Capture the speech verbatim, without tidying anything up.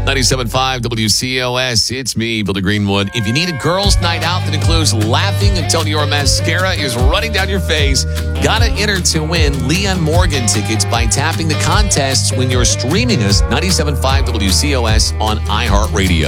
ninety-seven point five W C O S. It's me, Billy Greenwood. If you need a girls' night out that includes laughing until your mascara is running down your face, gotta enter to win Leon Morgan tickets by tapping the contests when you're streaming us ninety-seven point five W C O S on iHeartRadio.